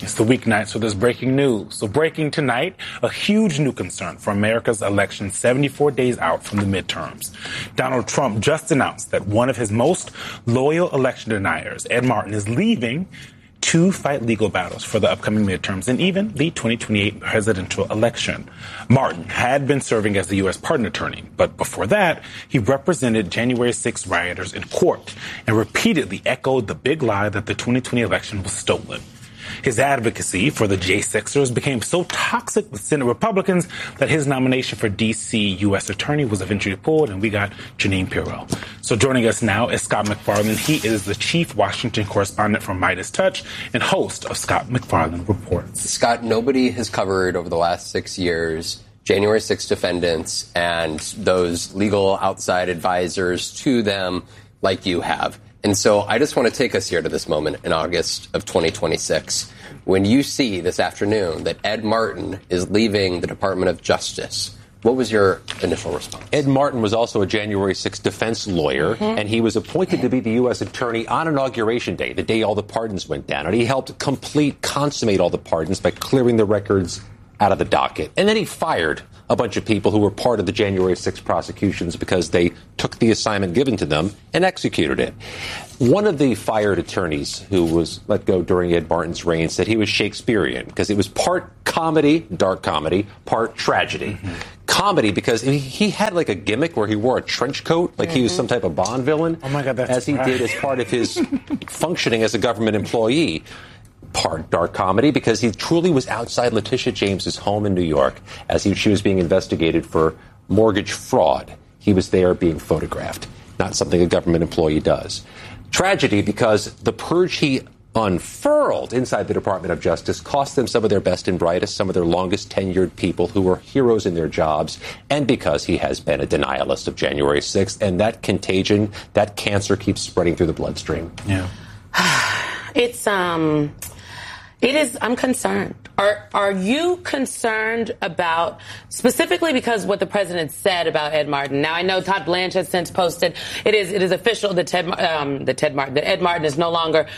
It's the weeknight, so there's breaking news. So breaking tonight, a huge new concern for America's election 74 days out from the midterms. Donald Trump just announced that one of his most loyal election deniers, Ed Martin, is leaving to fight legal battles for the upcoming midterms and even the 2028 presidential election. Martin had been serving as the U.S. pardon attorney, but before that, he represented January 6 rioters in court and repeatedly echoed the big lie that the 2020 election was stolen. His advocacy for the J6ers became so toxic with Senate Republicans that his nomination for D.C. U.S. Attorney was eventually pulled, and we got Jeanine Pirro. So joining us now is Scott MacFarlane. He is the chief Washington correspondent for Midas Touch and host of Scott MacFarlane Reports. Scott, nobody has covered over the last 6 years January 6 defendants and those legal outside advisors to them like you have. And so I just want to take us here to this moment in August of 2026. When you see this afternoon that Ed Martin is leaving the Department of Justice, what was your initial response? Ed Martin was also a January 6th defense lawyer, and he was appointed to be the U.S. attorney on Inauguration Day, the day all the pardons went down. And he helped consummate all the pardons by clearing the records out of the docket. And then he fired a bunch of people who were part of the January 6th prosecutions because they took the assignment given to them and executed it. One of the fired attorneys who was let go during Ed Martin's reign said he was Shakespearean because it was part comedy, dark comedy, part tragedy. Comedy because he had like a gimmick where he wore a trench coat, like he was some type of Bond villain. Oh my God, that's as he did as part of his functioning as a government employee. Part dark comedy because he truly was outside Letitia James's home in New York as she was being investigated for mortgage fraud. He was there being photographed, not something a government employee does. Tragedy because the purge he unfurled inside the Department of Justice cost them some of their best and brightest, some of their longest tenured people who were heroes in their jobs, and because he has been a denialist of January 6th, and that contagion, that cancer keeps spreading through the bloodstream. Yeah. I'm concerned. Are you concerned about, specifically because what the president said about Ed Martin? Now, I know Todd Blanche has since posted, it is official that Ed Martin is no longer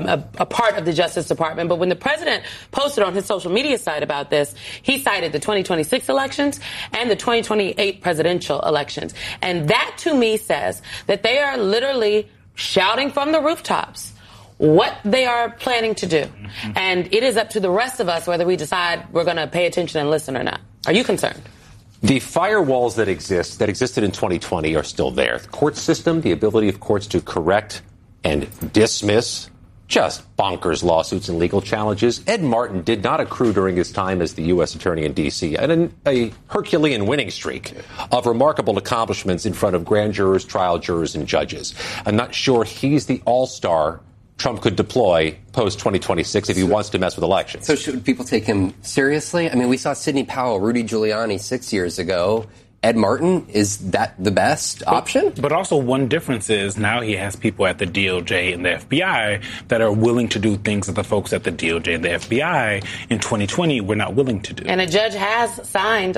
a part of the Justice Department. But when the president posted on his social media site about this, he cited the 2026 elections and the 2028 presidential elections. And that, to me, says that they are literally shouting from the rooftops what they are planning to do. And it is up to the rest of us whether we decide we're going to pay attention and listen or not. Are you concerned? The firewalls that existed in 2020 are still there. The court system, the ability of courts to correct and dismiss just bonkers lawsuits and legal challenges. Ed Martin did not accrue during his time as the U.S. attorney in D.C. and a Herculean winning streak of remarkable accomplishments in front of grand jurors, trial jurors, and judges. I'm not sure he's the all-star Trump could deploy post-2026 if he wants to mess with elections. So should people take him seriously? I mean, we saw Sidney Powell, Rudy Giuliani 6 years ago. Ed Martin, is that the best option? But also one difference is now he has people at the DOJ and the FBI that are willing to do things that the folks at the DOJ and the FBI in 2020 were not willing to do. And a judge has signed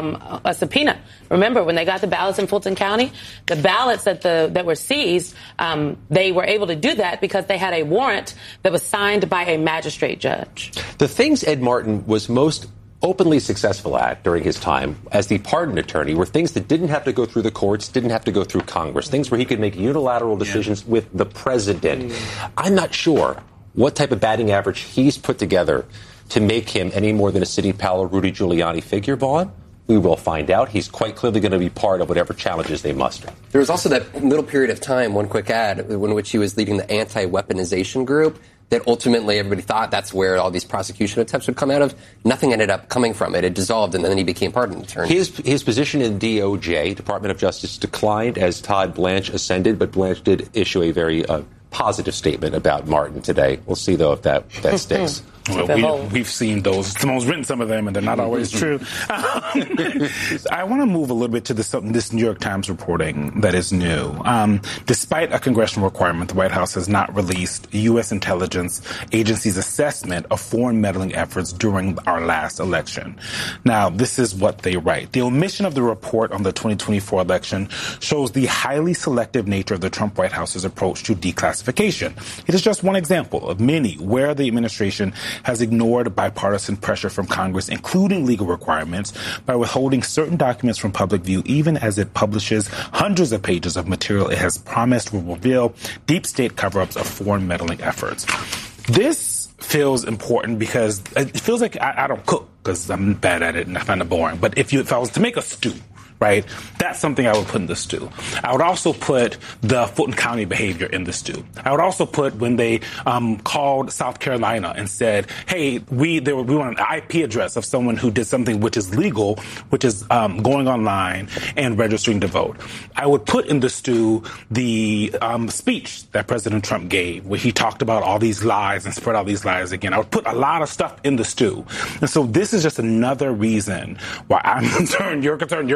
a subpoena. Remember, when they got the ballots in Fulton County, the ballots that were seized, they were able to do that because they had a warrant that was signed by a magistrate judge. The things Ed Martin was most openly successful at during his time as the pardon attorney were things that didn't have to go through the courts, didn't have to go through Congress, things where he could make unilateral decisions with the president. I'm not sure what type of batting average he's put together to make him any more than a Sidney Powell, Rudy Giuliani figure, Vaughn. We will find out. He's quite clearly going to be part of whatever challenges they muster. There was also that little period of time, one quick ad, in which he was leading the anti-weaponization group that ultimately everybody thought that's where all these prosecution attempts would come out of. Nothing ended up coming from it. It dissolved, and then he became pardon attorney. His position in DOJ, Department of Justice, declined as Todd Blanche ascended, but Blanche did issue a very positive statement about Martin today. We'll see, though, if that sticks. Well, we've seen those. Simone's written some of them, and they're not always true. I want to move a little bit to this New York Times reporting that is new. Despite a congressional requirement, the White House has not released U.S. intelligence agency's assessment of foreign meddling efforts during our last election. Now, this is what they write. The omission of the report on the 2024 election shows the highly selective nature of the Trump White House's approach to declassification. It is just one example of many where the administration has ignored bipartisan pressure from Congress, including legal requirements, by withholding certain documents from public view, even as it publishes hundreds of pages of material it has promised will reveal deep state cover-ups of foreign meddling efforts. This feels important because it feels like I don't cook because I'm bad at it and I find it boring. But if I was to make a stew, right, that's something I would put in the stew. I would also put the Fulton County behavior in the stew. I would also put when they called South Carolina and said, hey, we want an IP address of someone who did something which is legal, which is going online and registering to vote. I would put in the stew the speech that President Trump gave, where he talked about all these lies and spread all these lies again. I would put a lot of stuff in the stew. And so this is just another reason why I'm concerned, you're concerned,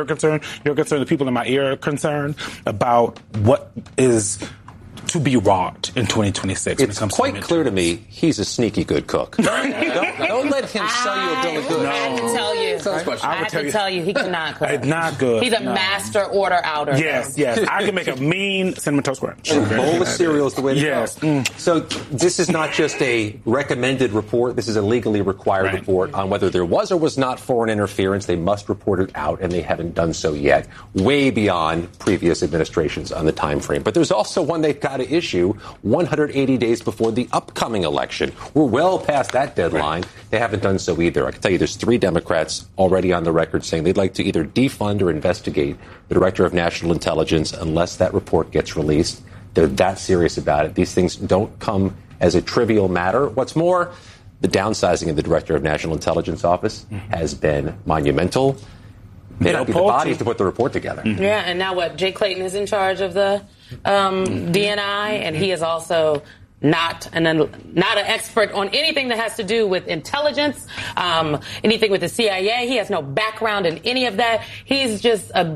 the people in my ear are concerned about what is to be wrought in 2026. It's quite clear to me he's a sneaky good cook. don't let him sell you a bill of goods. I have to tell you. I have to tell you, he cannot cook. Not good. He's a master order outer. Yes. I can make a mean cinnamon toast crunch. A bowl of cereal is the way to go. So this is not just a recommended report. This is a legally required report on whether there was or was not foreign interference. They must report it out, and they haven't done so yet, way beyond previous administrations on the time frame. But there's also one they've got to issue 180 days before the upcoming election. We're well past that deadline. They haven't done so either. I can tell you there's 3 Democrats already on the record saying they'd like to either defund or investigate the Director of National Intelligence unless that report gets released. They're that serious about it. These things don't come as a trivial matter. What's more, the downsizing of the Director of National Intelligence Office has been monumental. They don't get the bodies to put the report together. Yeah, and now what? Jay Clayton is in charge of the DNI, and he is also not an expert on anything that has to do with intelligence, anything with the CIA. He has no background in any of that. He's just a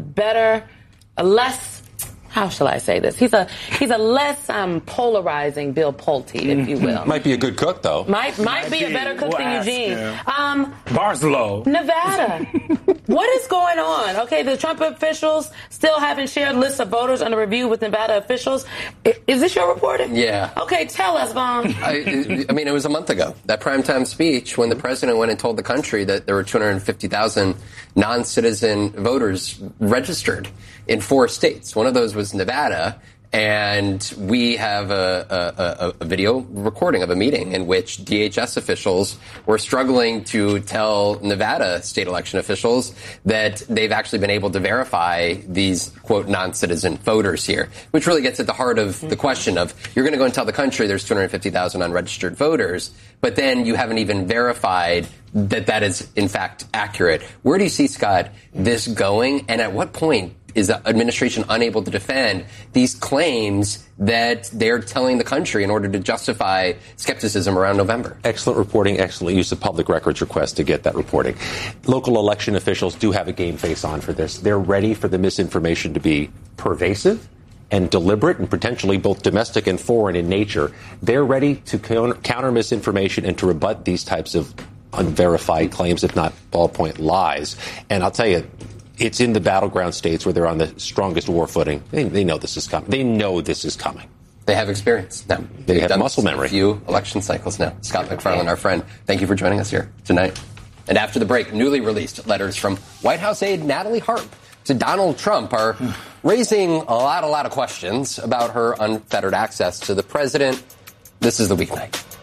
less, how shall I say this? He's a less polarizing Bill Pulte, if you will. Might be a good cook, though. Might be a better cook than Eugene. Yeah. Bar's low. Nevada. What is going on? Okay, the Trump officials still haven't shared lists of voters under review with Nevada officials. Is this your reporting? Yeah. Okay, tell us, Vaughn. I mean, it was a month ago, that primetime speech when the president went and told the country that there were 250,000 non-citizen voters registered in 4 states. One of those was Nevada. And we have a video recording of a meeting in which DHS officials were struggling to tell Nevada state election officials that they've actually been able to verify these, quote, non-citizen voters here, which really gets at the heart of the question of you're going to go and tell the country there's 250,000 unregistered voters, but then you haven't even verified that is, in fact, accurate. Where do you see, Scott, this going? And at what point is the administration unable to defend these claims that they're telling the country in order to justify skepticism around November? Excellent reporting, excellent use of public records request to get that reporting. Local election officials do have a game face on for this. They're ready for the misinformation to be pervasive and deliberate and potentially both domestic and foreign in nature. They're ready to counter misinformation and to rebut these types of unverified claims, if not ballpoint lies. And I'll tell you, it's in the battleground states where they're on the strongest war footing. They know this is coming. They know this is coming. They have experience now. They have muscle memory. A few election cycles now. Scott MacFarlane, our friend, thank you for joining us here tonight. And after the break, newly released letters from White House aide Natalie Harp to Donald Trump are raising a lot of questions about her unfettered access to the president. This is the weeknight.